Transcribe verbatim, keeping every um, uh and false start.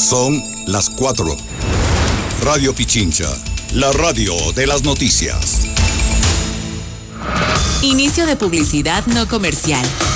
Son las cuatro. Radio Pichincha, la radio de las noticias. Inicio de publicidad no comercial.